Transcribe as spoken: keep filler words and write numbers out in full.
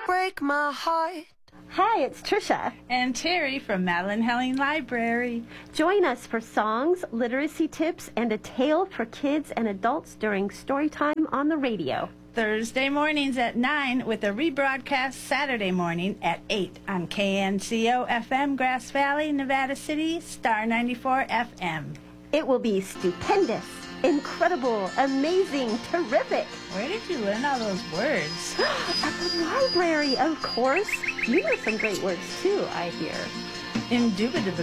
break my heart. Hi, it's Trisha. And Terry from Madeline Helling Library. Join us for songs, literacy tips, and a tale for kids and adults during Storytime on the radio. Thursday mornings at nine with a rebroadcast Saturday morning at eight on K N C O F M Grass Valley, Nevada City, Star ninety-four F M. It will be stupendous, incredible, amazing, terrific. Where did you learn all those words? At the library, of course. You know some great words, too, I hear. Indubitably.